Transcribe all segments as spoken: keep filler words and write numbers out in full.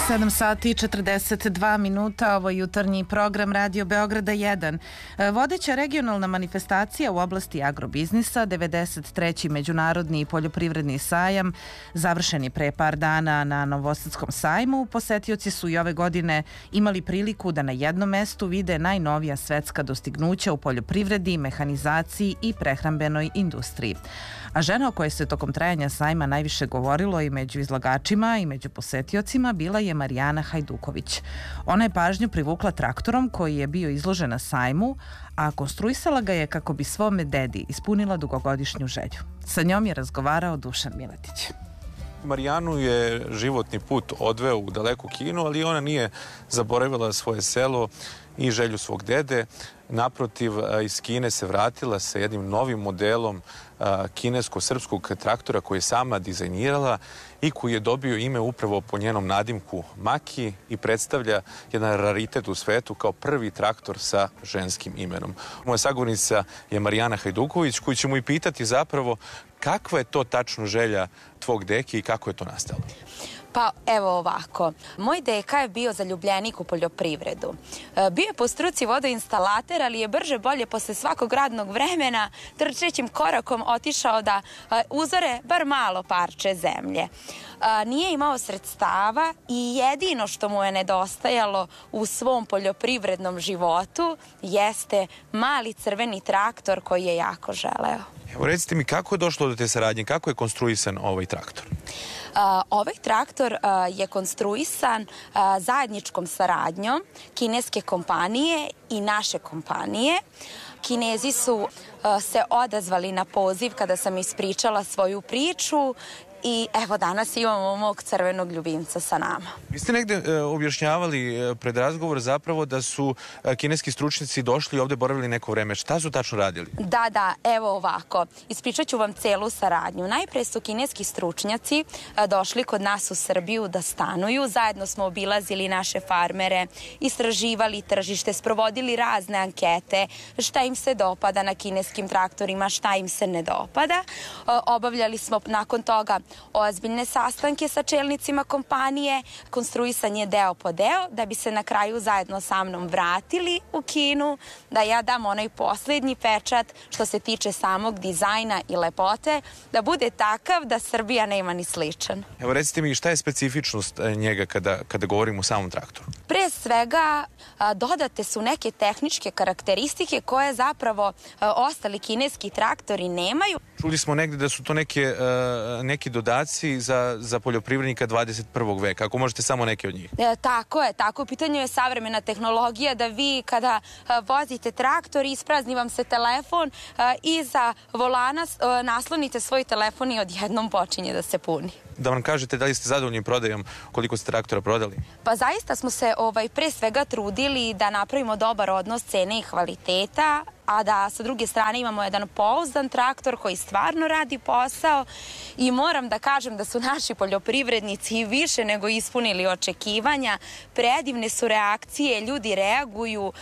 sedam sati i četrdeset dva minuta, ovo je jutarnji program Radio Beograda jedan. Vodeća regionalna manifestacija u oblasti agrobiznisa, devedeset treći Međunarodni poljoprivredni sajam, završen je pre par dana na Novosadskom sajmu. Posetioci su i ove godine imali priliku da na jednom mestu vide najnovija svetska dostignuća u poljoprivredi, mehanizaciji i prehrambenoj industriji. A žena o kojoj se tokom trajanja sajma najviše govorilo i među izlagačima i među posetiocima bila je Marijana Hajduković. Ona je pažnju privukla traktorom koji je bio izložen na sajmu, a konstruisala ga je kako bi svome dedi ispunila dugogodišnju želju. Sa njom je razgovarao Dušan Miletić. Marijanu je životni put odveo u daleku Kinu, ali ona nije zaboravila svoje selo i želju svog dede. Naprotiv, iz Kine se vratila sa jednim novim modelom kinesko-srpskog traktora koji je sama dizajnirala i koji je dobio ime upravo po njenom nadimku Maki i predstavlja jedan raritet u svetu kao prvi traktor sa ženskim imenom. Moja sagovornica je Marijana Hajduković, koju ćemo i pitati zapravo kakva je to tačno želja tvog deke i kako je to nastalo. Pa evo ovako, moj deka je bio zaljubljenik u poljoprivredu. Bio je po struci vodoinstalater, ali je brže bolje posle svakog radnog vremena trčećim korakom otišao da uzore bar malo parče zemlje. Nije imao sredstava i jedino što mu je nedostajalo u svom poljoprivrednom životu jeste mali crveni traktor koji je jako želeo. Evo recite mi kako je došlo do te saradnje, kako je konstruisan ovaj traktor? Uh, ovaj traktor uh, je konstruisan uh, zajedničkom saradnjom kineske kompanije i naše kompanije. Kinezi su uh, se odazvali na poziv kada sam ispričala svoju priču i evo danas imamo mog crvenog ljubimca sa nama. Vi ste negde e, objašnjavali e, pred razgovor zapravo da su e, kineski stručnjaci došli i ovde boravili neko vreme. Šta su tačno radili? Da, da, evo ovako. Ispričat ću vam celu saradnju. Najpre su kineski stručnjaci e, došli kod nas u Srbiju da stanuju. Zajedno smo obilazili naše farmere, istraživali tržište, sprovodili razne ankete, šta im se dopada na kineskim traktorima, šta im se ne dopada. E, obavljali smo nakon toga ozbiljne sastanke sa čelnicima kompanije, konstruisan je deo po deo, da bi se na kraju zajedno sa mnom vratili u Kinu, da ja dam onaj poslednji pečat što se tiče samog dizajna i lepote, da bude takav da Srbija nema ni sličan. Evo recite mi šta je specifičnost njega kada, kada govorimo o samom traktoru? Pre svega dodate su neke tehničke karakteristike koje zapravo ostali kineski traktori nemaju. Čuli smo negde da su to neke, neki dodaci za, za poljoprivrednika dvadeset prvog veka. Ako možete samo neke od njih. E, tako je, tako. U pitanju je savremena tehnologija da vi kada a, vozite traktor, isprazni vam se telefon, a, iza volana a, naslonite svoj telefon i odjednom počinje da se puni. Da vam kažete da li ste zadovoljni prodajom, koliko ste traktora prodali? Pa zaista smo se ovaj, pre svega trudili da napravimo dobar odnos cene i kvaliteta, a da sa druge strane imamo jedan pouzdan traktor koji stvarno radi posao i moram da kažem da su naši poljoprivrednici i više nego ispunili očekivanja. Predivne su reakcije, ljudi reaguju,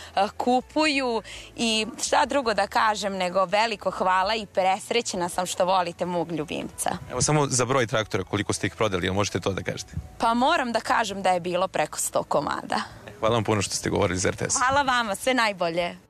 kupuju i šta drugo da kažem nego veliko hvala i presrećena sam što volite mog ljubimca. Evo samo za broj traktora koliko ste ih prodali, jel možete to da kažete? Pa moram da kažem da je bilo preko sto komada. Hvala vam puno što ste govorili za R T S. Hvala vama, sve najbolje.